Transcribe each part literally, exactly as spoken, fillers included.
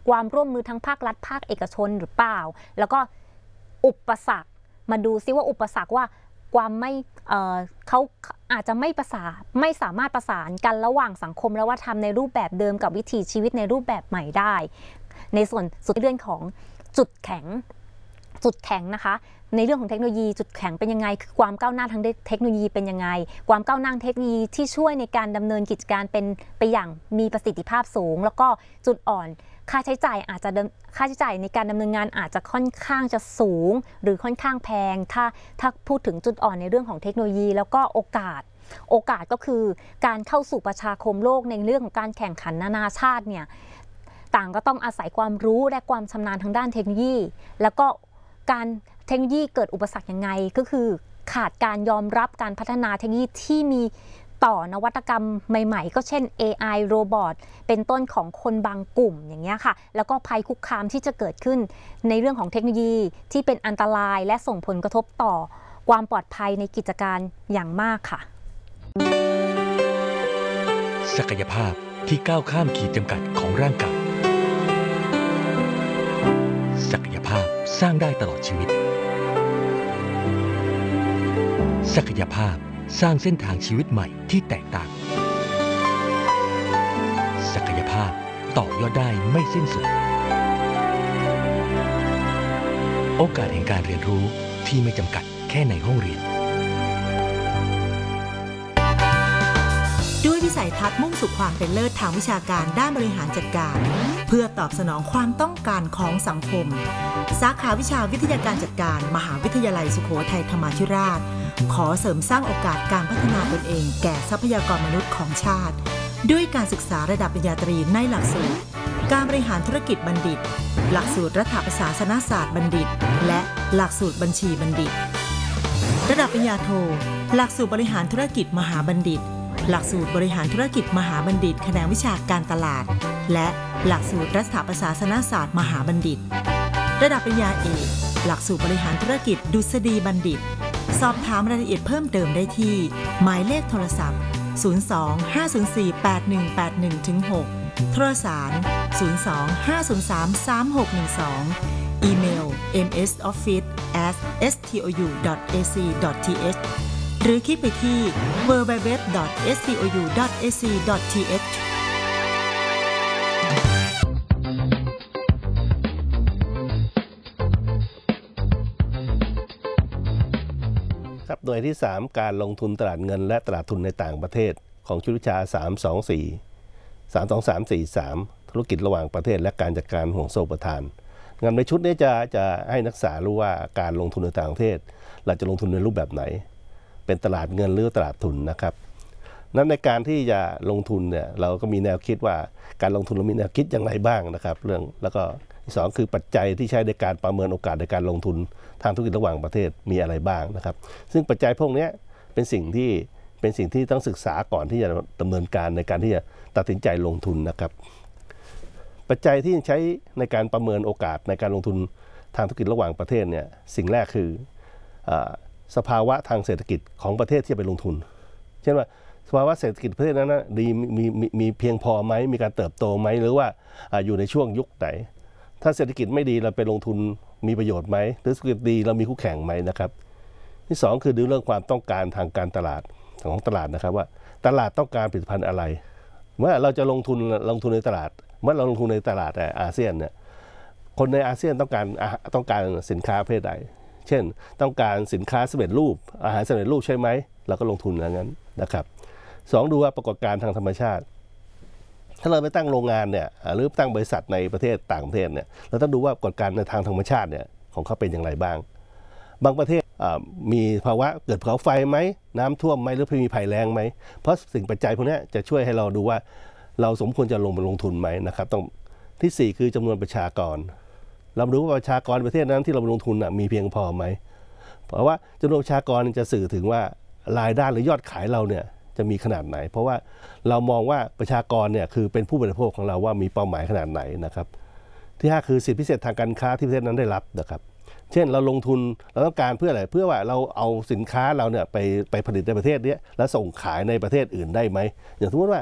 ความร่วมมือทั้งภาครัฐภาคเอกชนหรือเปล่าแล้วก็อุปสรรคมาดูซิว่าอุปสรรคว่าความไม่เอ่อเขาอาจจะไม่ประสานไม่สามารถประสานกันระหว่างสังคมและวัฒนธรรมในรูปแบบเดิมกับวิถีชีวิตในรูปแบบใหม่ได้ในส่วนสุดเรื่องของจุดแข็งจุดแข็งนะคะในเรื่องของเทคโนโลยีจุดแข็งเป็นยังไงคือความก้าวหน้าทางเทคโนโลยีเป็นยังไงความก้าวหน้าเทคโนโลยีที่ช่วยในการดำเนินกิจการเป็นไปอย่างมีประสิทธิภาพสูงแล้วก็จุดอ่อนค่าใช้จ่ายอาจจะค่าใช้จ่ายในการดำเนินงานอาจจะค่อนข้างจะสูงหรือค่อนข้างแพงถ้าถ้าพูดถึงจุดอ่อนในเรื่องของเทคโนโลยีแล้วก็โอกาสโอกาสก็คือการเข้าสู่ประชาคมโลกในเรื่องของการแข่งขันนานาชาติเนี่ยต่างก็ต้องอาศัยความรู้และความชำนาญทางด้านเทคโนโลยีแล้วก็การเทคโนโลยีเกิดอุปสรรคยังไงก็คือขาดการยอมรับการพัฒนาเทคโนโลยีที่มีต่อนวัตกรรมใหม่ๆก็เช่น เอ ไอ โรบอทเป็นต้นของคนบางกลุ่มอย่างเงี้ยค่ะแล้วก็ภัยคุกคามที่จะเกิดขึ้นในเรื่องของเทคโนโลยีที่เป็นอันตรายและส่งผลกระทบต่อความปลอดภัยในกิจการอย่างมากค่ะศักยภาพที่ก้าวข้ามขีดจำกัดของร่างกายศักยภาพสร้างได้ตลอดชีวิตศักยภาพสร้างเส้นทางชีวิตใหม่ที่แตกต่างศักยภาพต่อยอดได้ไม่สิ้นสุดโอกาสแห่งการเรียนรู้ที่ไม่จำกัดแค่ในห้องเรียนด้วยวิสัยทัศน์มุ่งสู่ความเป็นเลิศทางวิชาการด้านบริหารจัดการเพื่อตอบสนองความต้องการของสังคมสาขาวิชาวิทยาการจัดการมหาวิทยาลัยสุโขทัยธรรมาธิราชขอเสริมสร้างโอกาสการพัฒนาตนเองแก่ทรัพยากรมนุษย์ของชาติด้วยการศึกษาระดับปริญญาตรีในหลักสูตรการบริหารธุรกิจบัณฑิตหลักสูตรรัฐประศาสนศาสตร์บัณฑิตและหลักสูตรบัญชีบัณฑิตระดับปริญญาโทหลักสูตรบริหารธุรกิจมหาบัณฑิตหลักสูตรบริหารธุรกิจมหาบัณฑิตแขนงวิชาการตลาดและหลักสูตรรัฐประศาสนศาสตร์มหาบัณฑิตระดับปริญญาเอกหลักสูตรบริหารธุรกิจดุษฎีบัณฑิตสอบถามรายละเอียดเพิ่มเติมได้ที่หมายเลขโทรศัพท์ศูนย์ สอง ห้า ศูนย์ สี่ แปด หนึ่ง แปด หนึ่ง หก โทรสารศูนย์ สอง ห้า ศูนย์ สาม สาม หก หนึ่ง สองอีเมล เอ็ม เอส ออฟฟิศ แอท เอส ที โอ ยู ดอท เอ ซี ดอท ที เอช หรือคลิกไปที่ ดับเบิลยู ดับเบิลยู ดับเบิลยู ดอท เอส ที โอ ยู ดอท เอ ซี ดอท ที เอชครับหน่วยที่สามการลงทุนตลาดเงินและตลาดทุนในต่างประเทศของชุดวิชาสาม สอง สี่ สาม สอง สาม สี่ สามธุรกิจระหว่างประเทศและการจัดการห่วงโซ่อุปทานงานในชุดนี้จะจะให้นักศึกษารู้ว่าการลงทุนในต่างประเทศเราจะลงทุนในรูปแบบไหนเป็นตลาดเงินหรือตลาดทุนนะครับนั้นในการที่จะลงทุนเนี่ยเราก็มีแนวคิดว่าการลงทุนเรามีแนวคิดอย่างไรบ้างนะครับเรื่องแล้วก็ที่สองคือปัจจัยที่ใช้ในการประเมินโอกาสในการลงทุนทางธุรกิจระหว่างประเทศมีอะไรบ้างนะครับซึ่งปัจจัยพวกนี้เป็นสิ่งที่เป็นสิ่งที่ต้องศึกษาก่อนที่จะดำเนินการในการที่จะตัดสินใจลงทุนนะครับปัจจัยที่ใช้ในการประเมินโอกาสในการลงทุนทางธุรกิจระหว่างประเทศเนี่ยสิ่งแรกคือสภาวะทางเศรษฐกิจของประเทศที่จะไปลงทุนเช่นว่าสภาวะเศรษฐกิจประเทศนั้นนะดีมีมีมีเพียงพอไหมมีการเติบโตไหมหรือว่าอยู่ในช่วงยุคไหนถ้าเศรษฐกิจไม่ดีเราไปลงทุนมีประโยชน์ไหมหรือเศรษฐกิจดีเรามีคู่แข่งไหมนะครับที่สองคือดูเรื่องความต้องการทางการตลาดของตลาดนะครับว่าตลาดต้องการผลิตภัณฑ์อะไรเมื่อเราจะลงทุนลงทุนในตลาดเมื่อเราลงทุนในตลาดอาเซียนเนี่ยคนในอาเซียนต้องการต้องการสินค้าประเภทใดเช่นต้องการสินค้าสำเร็จรูปอาหารสำเร็จรูปใช่ไหมเราก็ลงทุนอย่างนั้นนะครับสองดูว่าปรากฏการณ์ทางธรรมชาติถ้าเราไปตั้งโรงงานเนี่ยหรือตั้งบริษัทในประเทศต่างประเทศเนี่ยเราต้องดูว่าปรากฏการณ์ในทางธรรมชาติเนี่ยของเขาเป็นอย่างไรบ้างบางประเทศมีภาวะเกิดภูเขาไฟไหมน้ำท่วมไหมหรือมีภัยแล้งไหมเพราะสิ่งปัจจัยพวกนี้จะช่วยให้เราดูว่าเราสมควรจะลงไปลงทุนไหมนะครับต้องที่สี่คือจำนวนประชากรเราดูว่าประชากรประเทศนั้นที่เราลงทุนมีเพียงพอไหมเพราะว่าจำนวนประชากรจะสื่อถึงว่ารายได้หรือยอดขายเราเนี่ยจะมีขนาดไหนเพราะว่าเรามองว่าประชากรเนี่ยคือเป็นผู้บริโภคของเราว่ามีเป้าหมายขนาดไหนนะครับที่ห้าคือสิทธิพิเศษทางการค้าที่ประเทศนั้นได้รับนะครับเช่นเราลงทุนเราต้องการเพื่ออะไรเพื่อว่าเราเอาสินค้าเราเนี่ยไปไปผลิตในประเทศนี้แล้วส่งขายในประเทศอื่นได้ไหมอย่างสมมติว่า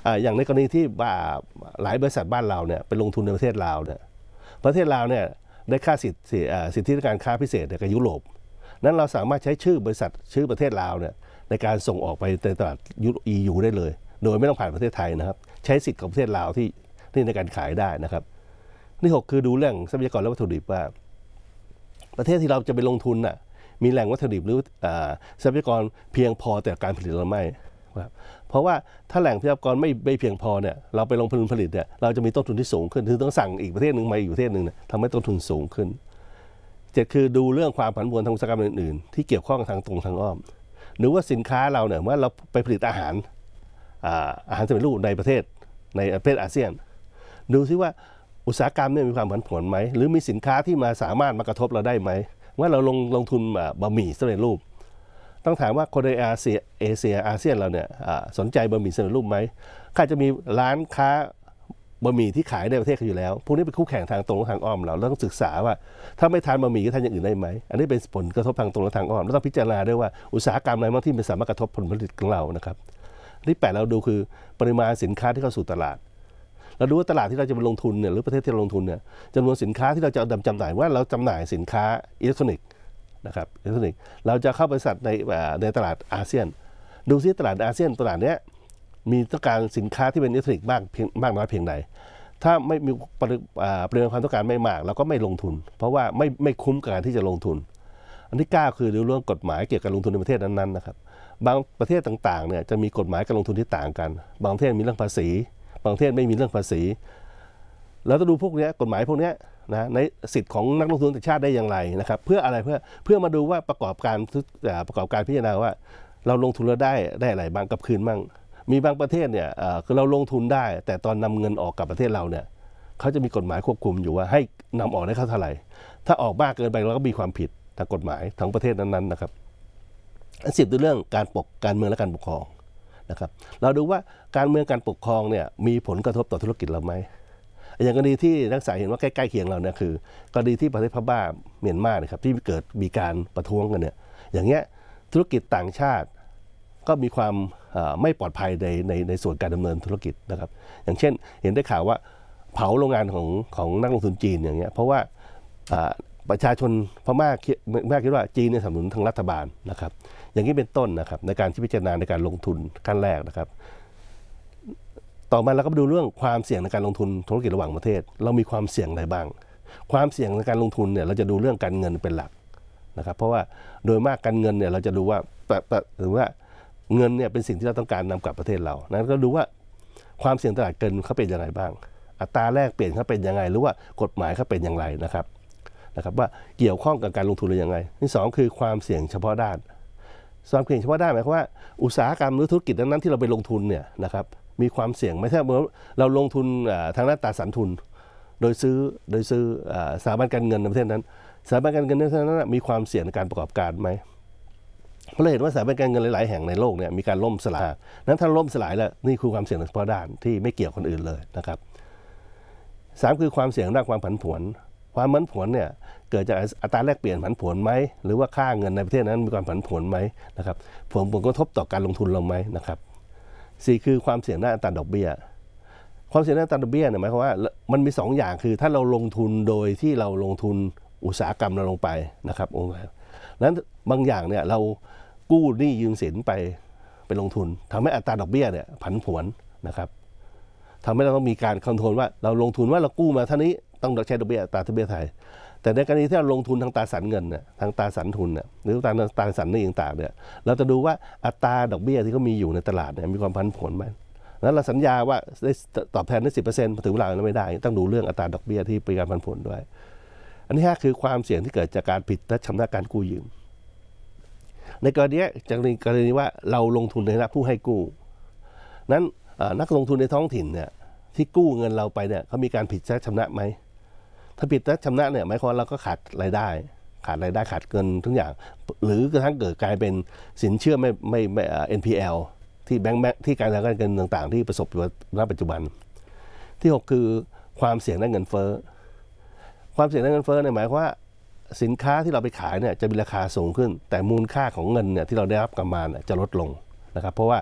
อ่าอย่างในกรณีที่หลายบริษัทบ้านเราเนี่ยไปลงทุนในประเทศลาวเนี่ยประเทศลาวเนี่ยได้ค่าสิทธิสิทธิการค้าพิเศษกับยุโรปนั้นเราสามารถใช้ชื่อบริษัทชื่อประเทศลาวเนี่ยในการส่งออกไปในตลาด อี ยู ได้เลยโดยไม่ต้องผ่านประเทศไทยนะครับใช้สิทธิ์ของประเทศลาวที่ที่ในการขายได้นะครับที่หกคือดูเรื่องทรัพยากรและวัตถุดิบว่าประเทศที่เราจะไปลงทุนน่ะมีแหล่งวัตถุดิบหรือทรัพยากรเพียงพอแต่การผลิตหรือไม่ครับเพราะว่าถ้าแหล่งทรัพยากรไม่ไม่เพียงพอเนี่ยเราไปลงทุนผลิตเนี่ยเราจะมีต้นทุนที่สูงขึ้นคือต้องสั่งอีกประเทศหนึ่งมาอีกประเทศหนึ่งเนี่ยทำให้ต้นทุนสูงขึ้นเจ็ดคือดูเรื่องความผันผวนทางอุตสาหกรรมอื่นๆที่เกี่ยวข้องทางตรงทางอ้อมหรือว่าสินค้าเราเนี่ยเมื่อเราไปผลิตอาหารอาหารสำเร็จรูปในประเทศในประเทศอาเซียนดูซิว่าอุตสาหกรรมเนี่ยมีความผันผวนไหมหรือมีสินค้าที่มาสามารถมากระทบเราได้ไหมว่าเราลงลงทุนบะหมี่สำเร็จรูปต้องถามว่าคนในอาเซียเอเชียอาเซียนเราเนี่ยสนใจบะหมี่สำเร็จรูปไหมข้าจะมีร้านค้าบะหมี่ที่ขายในประเทศเขาอยู่แล้วพวกนี้เป็นคู่แข่งทางตรงและทางอ้อมเราเราต้องศึกษาว่าถ้าไม่ทานบะหมี่ก็ทานอย่างอื่นได้ไหมอันนี้เป็นผลกระทบทางตรงและทางอ้อมแล้วต้องพิจารณาด้วยว่าอุตสาหกรรมอะไรบ้างที่มันสามารถกระทบผลผลิตของเรานะครับที่แปดเราดูคือปริมาณสินค้าที่เข้าสู่ตลาดเราดูว่าตลาดที่เราจะไปลงทุนเนี่ยหรือประเทศที่เราลงทุนเนี่ยจำนวนสินค้าที่เราจะจำหน่ายว่าเราจำหน่ายสินค้าอิเล็กทรอนิกส์นะครับอิเล็กทรอนิกส์เราจะเข้าบริษัทในในตลาดอาเซียนดูซิตลาดอาเซียนตลาดเนี้ยมีต้องการสินค้าที่เป็นอิเล็กทรอนิกส์มากเพียงมากน้อยเพียงใดถ้าไม่มีปริมาณความต้องการไม่มากเราก็ไม่ลงทุนเพราะว่าไม่ไม่คุ้มกับการที่จะลงทุนอันที่เก้าคือดูเรื่องกฎหมายเกี่ยวกับลงทุนในประเทศนั้นๆนะครับบางประเทศต่างๆเนี่ยจะมีกฎหมายการลงทุนที่ต่างกันบางประเทศมีเรื่องภาษีบางประเทศไม่มีเรื่องภาษีแล้วต้องดูพวกนี้กฎหมายพวกนี้นะในสิทธิ์ของนักลงทุนต่างชาติได้อย่างไรนะครับเพื่ออะไรเพื่อเพื่อมาดูว่าประกอบการประกอบการพิจารณาว่าเราลงทุนแล้วได้ได้อะไรบางกับคืนบ้างมีบางประเทศเนี่ยคือเราลงทุนได้แต่ตอนนำเงินออกกับประเทศเราเนี่ยเขาจะมีกฎหมายควบคุมอยู่ว่าให้นำออกได้เท่าไหร่ถ้าออกมากเกินไปเราก็มีความผิดทางกฎหมายทั้งประเทศนั้นๆนะครับอันสิบดูเรื่องการปกการเมืองและการปกครองนะครับเราดูว่าการเมืองการปกครองเนี่ยมีผลกระทบต่อธุรกิจเราไหมอย่างกรณีที่นักศึกษาเห็นว่าใกล้ๆเคียงเราเนี่ยคือกรณีที่ประเทศพม่าเมียนมานะครับที่เกิดมีการประท้วงกันเนี่ยอย่างเงี้ยธุรกิจต่างชาติก็มีความไม่ปลอดภัยในในในส่วนการดำเนินธุรกิจนะครับอย่างเช่นเห็นได้ข่าวว่าเผาโรงงานของของนักลงทุนจีนอย่างเงี้ยเพราะว่าประชาชนพม่าแม่คิดว่าจีนเนี่ยสนับสนุนทางรัฐบาลนะครับอย่างนี้เป็นต้นนะครับในการที่พิจารณาในการลงทุนขั้นแรกนะครับต่อมาเราก็ดูเรื่องความเสี่ยงในการลงทุนธุรกิจระหว่างประเทศเรามีความเสี่ยงอะไรบ้างความเสี่ยงในการลงทุนเนี่ยเราจะดูเรื่องการเงินเป็นหลักนะครับเพราะว่าโดยมากการเงินเนี่ยเราจะดูว่าหรือว่าเงินเนี่ยเป็นสิ่งที่เราต้องการนำกลับประเทศเรานั้นก็ดูว่าความเสี่ยงตลาดเงินเขาเป็นยังไงบ้างอัตราแลกเปลี่ยนเขาเป็นยังไงหรือว่ากฎหมายเขาเป็นอย่างไรนะครับนะครับว่าเกี่ยวข้องกับการลงทุนหรือยังไงที่สองคือความเสี่ยงเฉพาะด้านความเสี่ยงเฉพาะด้านหมายความว่าอุตสาหกรรมหรือธุรกิจนั้นๆที่เราไปลงทุนเนี่ยนะครับมีความเสี่ยงไม่ใช่เราลงทุนทางด้านตราสารทุนโดยซื้อโดยซื้อสถาบันการเงินในประเทศนั้นสถาบันการเงินในประเทศนั้นมีความเสี่ยงในการประกอบการไหมเพราะเราเห็นว่าสถาบันการเงินหลายๆแห่งในโลกเนี่ยมีการล่มสลายนั้นถ้าล่มสลายแล้วนี่คือความเสี่ยงเฉพาะด้านที่ไม่เกี่ยวคนอื่นเลยนะครับสามคือความเสี่ยงด้านความผันผวนความผันผวนเนี่ยเกิดจากอัตราแลกเปลี่ยนผันผวนไหมหรือว่าค่าเงินในประเทศนั้นมีความผันผวนไหมนะครับผลผลกระทบต่อการลงทุนเราไหมนะครับสี่คือความเสี่ยงด้านอัตราดอกเบี้ยความเสี่ยงด้านอัตราดอกเบี้ยเนี่ยหมายความว่ามันมีสองอย่างคือถ้าเราลงทุนโดยที่เราลงทุนอุตสาหกรรมเราลงไปนะครับนั้นบางอย่างเนี่ยเรากู้หนี้ยืมสินไปไปลงทุนทำให้อัตราดอกเบี้ยเนี่ยผันผวนนะครับทำให้เราต้องมีการคอนโทรลว่าเราลงทุนว่าเรากู้มาเท่านี้ต้องใช้ดอกเบี้ยอัตราดอกเบี้ยไทยแต่ในกรณีที่เราลงทุนทางตราสารเงินเนี่ยทางตราสารทุนเนี่ยหรือทางตราสารหนี้ต่างๆเนี่ยเราจะดูว่าอัตราดอกเบี้ยที่เขามีอยู่ในตลาดเนี่ยมีความผันผวนไหมแล้วเราสัญญาว่าได้ตอบแทนได้สิบเปอร์เซ็นต์ถึงเวลาแล้วไม่ได้ต้องดูเรื่องอัตราดอกเบี้ยที่เป็นการผันผวนด้วยอันที่ห้าคือความเสี่ยงที่เกิดจากการผิดและชำระการกู้ยืมในกรณีจากกรณีว่าเราลงทุนในฐานะผู้ให้กู้นั้นนักลงทุนในท้องถิ่นเนี่ยที่กู้เงินเราไปเนี่ยเขามีการผิดและชำระไหมถ้าผิดและชำระเนี่ยหมายความเราก็ขาดรายได้ขาดรายได้ขาดเงินทุกอย่างหรือกระทั่งเกิดกลายเป็นสินเชื่อไม่ไม่ไม่ เอ็น พี แอล ที่แบงก์ที่การทางการเงินต่างๆที่ประสบอยู่ณปัจจุบันที่หกคือความเสี่ยงด้านเงินเฟ้อความเสี่ยงด้านเงินเฟ้อเนี่ยหมายความว่าสินค้าที่เราไปขายเนี่ยจะมีราคาสูงขึ้นแต่มูลค่าของเงินเนี่ยที่เราได้รับกลับมาเนี่ยจะลดลงนะครับเพราะว่า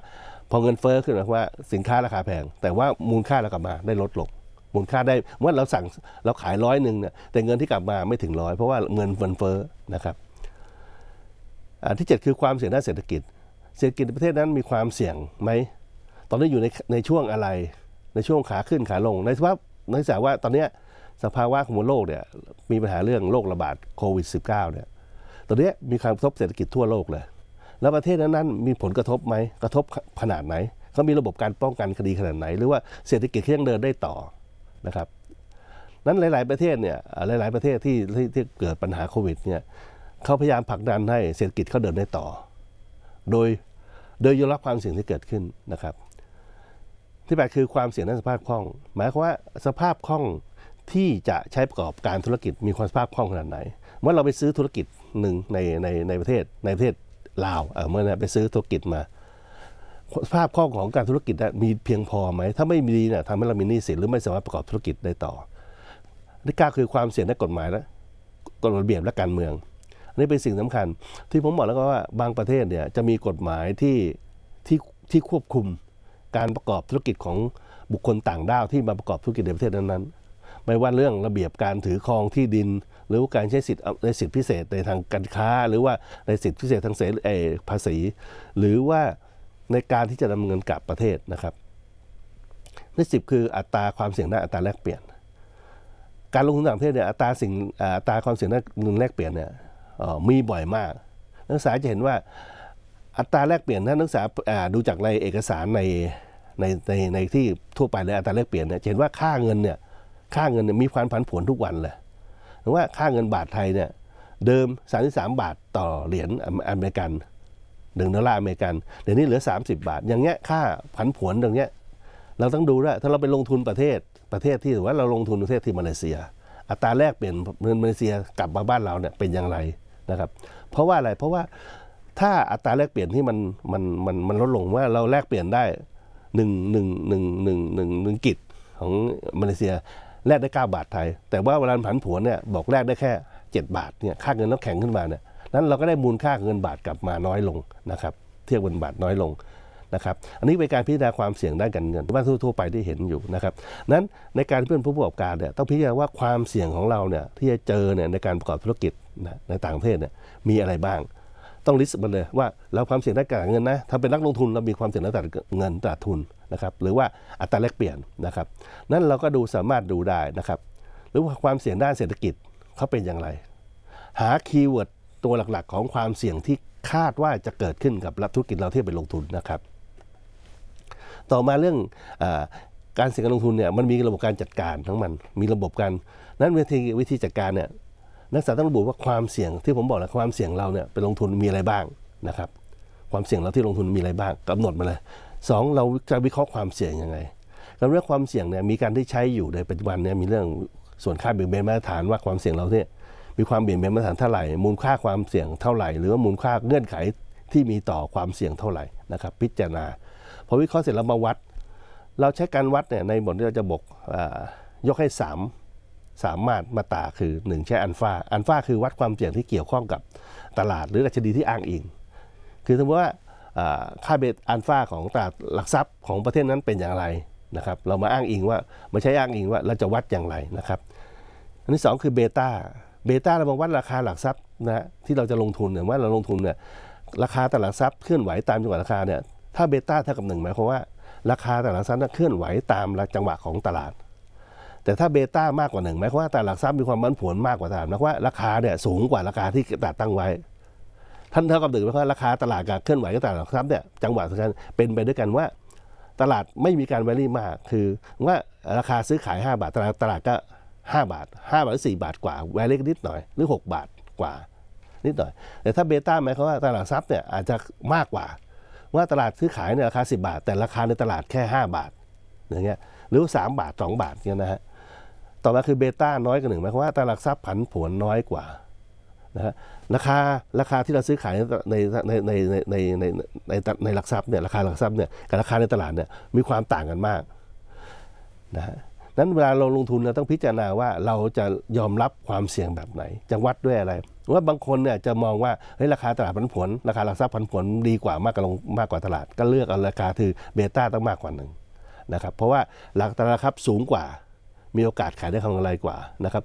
พอเงินเฟ้อขึ้นหมายความว่าสินค้าราคาแพงแต่ว่ามูลค่าเรากลับมาได้ลดลงมูลค่าได้ว่าเราสั่งเราขายร้อยหนึ่งเนี่ยแต่เงินที่กลับมาไม่ถึงร้อยเพราะว่าเงินมันเฟ้อนะครับอันที่เจ็ดคือความเสี่ยงด้านเศรษฐกิจเศรษฐกิจในประเทศนั้นมีความเสี่ยงไหมตอนนี้อยู่ในในช่วงอะไรในช่วงขาขึ้นขาลงในสภาพในสภาวะตอนนี้สภาวะของโลกเนี่ยมีปัญหาเรื่องโรคระบาดโควิด สิบเก้า เนี่ยตอนนี้มีความกระทบเศรษฐกิจทั่วโลกเลยแล้วประเทศนั้นๆมีผลกระทบไหมกระทบขนาดไหนเขามีระบบการป้องกันคดีขนาดไหนหรือว่าเศรษฐกิจยังเดินได้ต่อนะครับนั้นหลายๆประเทศเนี่ยหลายๆประเทศที่ที่ที่เกิดปัญหาโควิดเนี่ยเขาพยายามผลักดันให้เศรษฐกิจเขาเดินได้ต่อโดยโดยยอมรับความเสี่ยงที่เกิดขึ้นนะครับที่แปดคือความเสี่ยงด้านสภาพคล่องหมายความว่าสภาพคล่องที่จะใช้ประกอบการธุรกิจมีความสภาพคล่องขนาดไหนเมื่อเราไปซื้อธุรกิจหนึ่งในในในประเทศในประเทศลาวเออเมื่อไปซื้อธุรกิจมาสภาพคล่องของการธุรกิจมีเพียงพอไหมถ้าไม่มีเนี่ยทำให้เรามีหนี้สินหรือไม่สามารถประกอบธุรกิจได้ต่อที่เก้าคือความเสี่ยงด้านกฎหมายและกฎระเบียบและการเมืองอันนี้เป็นสิ่งสำคัญที่ผมบอกแล้วก็ว่าบางประเทศเนี่ยจะมีกฎหมายที่ที่ที่ควบคุมการประกอบธุรกิจของบุคคลต่างด้าวที่มาประกอบธุรกิจในประเทศนั้นๆไม่ว่าเรื่องระเบียบการถือครองที่ดินหรือการใช้สิทธิ์ในสิทธิพิเศษในทางการค้าหรือว่าในสิทธิพิเศษทางเสรีภาษีหรือว่าในการที่จะดำเนินกับประเทศนะครับที่สิบคืออัตราความเสี่ยงด้านอัตราแลกเปลี่ยนการลงทุนต่างประเทศเนี่ยอัตราสิ่งอัตราความเสี่ยงด้านเงินแลกเปลี่ยนเนี่ยมีบ่อยมากนักศึกษาจะเห็นว่าอัตราแลกเปลี่ยนถ้านักศึกษาดูจากในเอกสารในในในในที่ทั่วไปเลยอัตราแลกเปลี่ยนเนี่ยจะเห็นว่าค่าเงินเนี่ยค่าเงินเนี่ยมีความผันผวนทุกวันเลยเพราะว่าค่าเงินบาทไทยเนี่ยเดิมสามสิบสามบาทต่อเหรียญอเมริกันหนึ่งดอลลาร์อเมริกันเดี๋ยวนี้เหลือสามสิบบาทอย่างเงี้ยค่าผันผวนตรงเนี้ยเราต้องดูด้วยถ้าเราไปลงทุนประเทศประเทศที่ถือว่าเราลงทุนประเทศที่มาเลเซียอัตราแลกเปลี่ยนเงินมาเลเซียกลับมาบ้านเราเนี่ยเป็นอย่างไรนะครับเพราะว่าอะไรเพราะว่าถ้าอัตราแลกเปลี่ยนที่มันมันมันมันลดลงว่าเราแลกเปลี่ยนได้หนึ่งหนึ่งหนึ่งหนึ่งหนึ่งหนึ่งกิจของมาเลเซียแลกได้เก้าบาทไทยแต่ว่าเวลาผันผวนเนี่ยบอกแลกได้แค่เจ็ดบาทเนี่ยค่าเงินต้องแข็งขึ้นมาเนี่ยนั้นเราก็ได้มูลค่าเงินบาทกลับมาน้อยลงนะครับเทียบเงินบาทน้อยลงนะครับอันนี้เป็นการพิจารณาความเสี่ยงด้านการเงินว่าทั่วๆไปที่เห็นอยู่นะครับนั้นในการเพื่อนผู้ประกอบการเนี่ยต้องพิจารณาว่าความเสี่ยงของเราเนี่ยที่จะเจอเนี่ยในการประกอบธุรกิจนะในต่างประเทศเนี่ยมีอะไรบ้างต้องลิสต์มันเลยว่าเราความเสี่ยงด้านการเงินนะถ้าเป็นนักลงทุนเรามีความเสี่ยงด้านการเงินตลาดทุนนะครับหรือว่าอัตราแลกเปลี่ยนนะครับนั้นเราก็ดูสามารถดูได้นะครับหรือว่าความเสี่ยงด้านเศรษฐกิจเขาเป็นอย่างไรหาคีย์เวิร์ดตัวหลักๆของความเสี่ยงที่คาดว่าจะเกิดขึ้นกับธุรกิจเราที่ไปลงทุนนะครับต่อมาเรื่องเอ่อการเสี่ยงการลงทุนเนี่ยมันมีระบบการจัดการทั้งมันมีระบบการนั้นวิธีวิธีจัดการเนี่ยนักศึกษาต้องระบุว่าความเสี่ยงที่ผมบอกแล้วความเสี่ยงเราเนี่ยไปลงทุนมีอะไรบ้างนะครับความเสี่ยงเราที่ลงทุนมีอะไรบ้างกำหนดมาเลยสองเราจะวิเคราะห์ความเสี่ยงยังไงการเรื่องความเสี่ยงเนี่ยมีการที่ใช้อยู่ในปัจจุบันเนี่ยมีเรื่องส่วนค่าเบี่ยงเบนมาตรฐานว่าความเสี่ยงเราเนี่ยมีความเบี่ยงเบนมาตรฐานเท่าไหร่มูลค่าความเสี่ยงเท่าไหร่หรือว่ามูลค่าเงื่อนไขที่มีต่อความเสี่ยงเท่าไหร่นะครับพิจารณาพอวิเคราะห์เสร็จแล้วมาวัดเราใช้การวัดเนี่ยในบทที่เราจะบอกยกให้สามสามมาตรมาตราคือหนึ่งใช้อัลฟาอัลฟาคือวัดความเสี่ยงที่เกี่ยวข้องกับตลาดหรือดัชนีที่อ้างอิงคือสมมติว่าค่าเบสอัลฟาของตลาดหลักทรัพย์ของประเทศนั้นเป็นอย่างไรนะครับเรามาอ้างอิงว่ามาใช้อ้างอิงว่าเราจะวัดอย่างไรนะครับอันที่สองคือเบต้าเบต้าเรามาวัดราคาหลักทรัพย์นะที่เราจะลงทุนเนี่ยว่าเราลงทุนเนี่ยราคาตลาดหลักทรัพย์เคลื่อนไหวตามจังหวะราคาเนี่ยถ้าเบต้าเท่ากับหนึ่งหมายความว่าราคาตลาดหลักทรัพย์เคลื่อนไหวตามจังหวะของตลาดแต่ถ้าเบต้ามากกว่าหนึ่งหมายความว่าตลาดหลักทรัพย์มีความผันผวนมากกว่าตลาดหมายความว่าราคาเนี่ยสูงกว่าราคาที่ตลาดตั้งไว้ท่านเท่ากับหนึ่งหมายความว่าราคาตลาดกับเคลื่อนไหวกับตลาดหลักทรัพย์เนี่ยจังหวะสำคัญเป็นไปด้วยกันว่าตลาดไม่มีการแวรี่มากคือว่าราคาซื้อขายห้าบาทตลาดตลาดก็ห้าบาทห้าบาทหรือสี่บาทกว่าแวรี่นิดหน่อยหรือหกบาทกว่านิดหน่อยแต่ถ้าเบต้าหมายความว่าตลาดหลักทรัพย์เนี่ยอาจจะมากกว่าว่าตลาดซื้อขายเนี่ยราคาสิบบาทแต่ราคาในตลาดแค่ห้าบาทอย่างเงี้ยหรือสามบาทสองบาทเงี้ยนะฮะต่อมาคือเบต้าน้อยกว่าหนึ่งหมายความว่าตลาดหลักทรัพย์ผันผวนน้อยกว่านะฮะราคาราคาที่เราซื้อขายในในในในในในในในหลักทรัพย์เนี่ยราคาหลักทรัพย์เนี่ยกับราคาในตลาดเนี่ยมีความต่างกันมากนะฮะนั้นเวลาเราลงทุนเราต้องพิจารณาว่าเราจะยอมรับความเสี่ยงแบบไหนจะวัดด้วยอะไรว่าบางคนเนี่ยจะมองว่าเฮ้ยราคาตลาดผันผวนราคาหลักทรัพย์ผันผวนดีกว่ามากกว่าลงมากกว่าตลาดก็เลือกเอาราคาคือเบต้าต้องมากกว่าหนึ่งนะครับเพราะว่าหลักตลาดครับสูงกว่ามีโอกาสขายได้กำไรกว่านะครับ